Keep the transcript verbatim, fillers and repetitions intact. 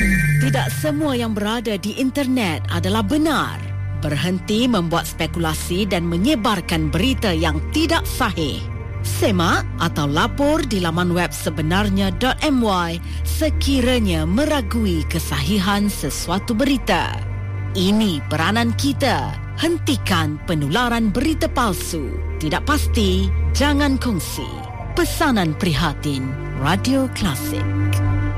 Tidak semua yang berada di internet adalah benar. Berhenti membuat spekulasi dan menyebarkan berita yang tidak sahih. Semak atau lapor di laman web sebenarnya dot my sekiranya meragui kesahihan sesuatu berita. Ini peranan kita. Hentikan penularan berita palsu. Tidak pasti, jangan kongsi. Pesanan prihatin Radio Klasik.